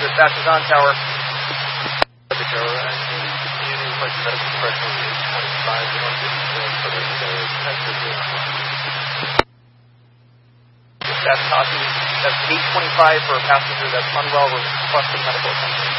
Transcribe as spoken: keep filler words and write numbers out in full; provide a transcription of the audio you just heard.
dispatch is on tower. That's copy. That's eight twenty-five for a passenger that's unwell, requesting medical attention.